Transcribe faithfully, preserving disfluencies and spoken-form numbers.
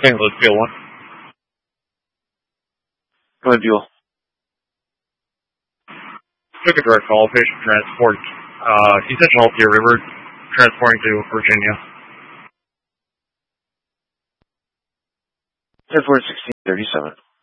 Saint Louis, Fuel one. Go ahead, Buell. Took a direct call, patient transport, uh, essential health Deer River, transporting to Virginia. ten four sixteen thirty-seven.